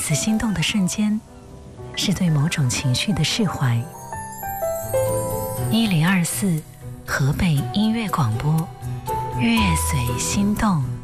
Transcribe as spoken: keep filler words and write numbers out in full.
此心动的瞬间，是对某种情绪的释怀。一零二四河北音乐广播，乐随心动。